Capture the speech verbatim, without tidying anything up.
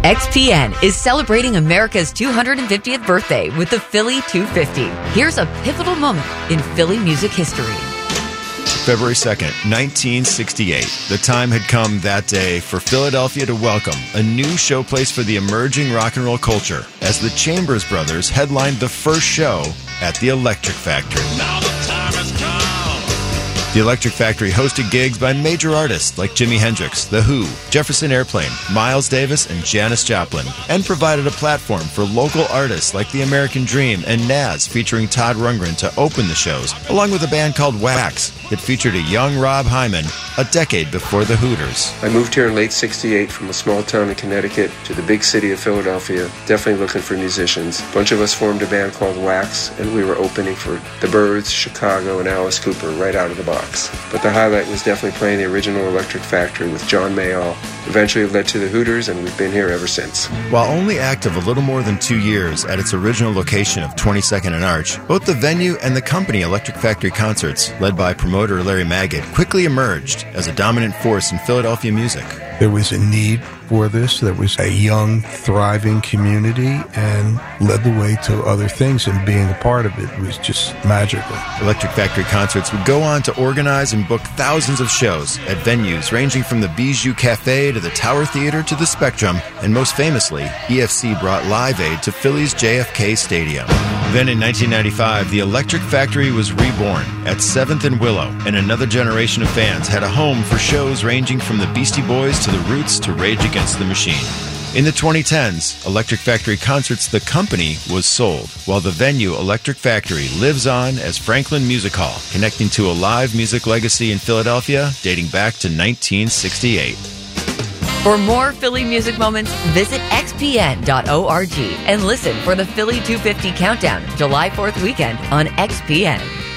X P N is celebrating America's two hundred fiftieth birthday with the Philly two fifty. Here's a pivotal moment in Philly music history. February second, nineteen sixty-eight. The time had come that day for Philadelphia to welcome a new showplace for the emerging rock and roll culture as the Chambers Brothers headlined the first show at the Electric Factory. Now the time has come. The Electric Factory hosted gigs by major artists like Jimi Hendrix, The Who, Jefferson Airplane, Miles Davis, and Janis Joplin, and provided a platform for local artists like The American Dream and Nas, featuring Todd Rundgren to open the shows, along with a band called Wax that featured a young Rob Hyman a decade before the Hooters. I moved here in late sixty-eight from a small town in Connecticut to the big city of Philadelphia, definitely looking for musicians. A bunch of us formed a band called Wax, and we were opening for The Byrds, Chicago, and Alice Cooper right out of the box. But the highlight was definitely playing the original Electric Factory with John Mayall. Eventually it led to the Hooters, and we've been here ever since. While only active a little more than two years at its original location of twenty-second and Arch, both the venue and the company Electric Factory Concerts, led by promoter Larry Magid, quickly emerged as a dominant force in Philadelphia music. There was a need for this. There was a young, thriving community and led the way to other things, and being a part of it was just magical. Electric Factory Concerts would go on to organize and book thousands of shows at venues ranging from the Bijou Cafe to the Tower Theater to the Spectrum, and most famously, E F C brought Live Aid to Philly's J F K Stadium. Then in nineteen ninety-five, the Electric Factory was reborn at seventh and Willow, and another generation of fans had a home for shows ranging from the Beastie Boys to the Roots to Rage Against the Machine. In the twenty tens, Electric Factory Concerts, the company, was sold, while the venue Electric Factory lives on as Franklin Music Hall, connecting to a live music legacy in Philadelphia dating back to nineteen sixty-eight. For more Philly music moments, visit x p n dot org and listen for the Philly two fifty Countdown July fourth weekend on X P N.